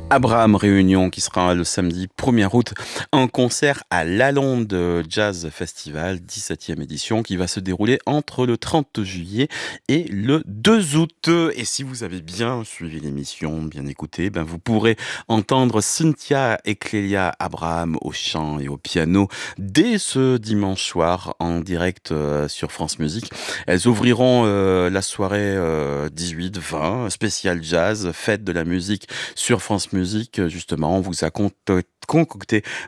Abraham Réunion qui sera le samedi 1er août en concert à Lalonde Jazz Festival, 17e édition, qui va se dérouler entre le 30 juillet et le 2 août. Et si vous avez bien suivi l'émission, bien écouté, ben vous pourrez entendre Cynthia et Clélia Abraham au chant et au piano dès ce dimanche soir en direct sur France Musique. Elles ouvriront la soirée 18-20, spécial jazz, fête de la musique sur France Musique. Justement, on vous a concocté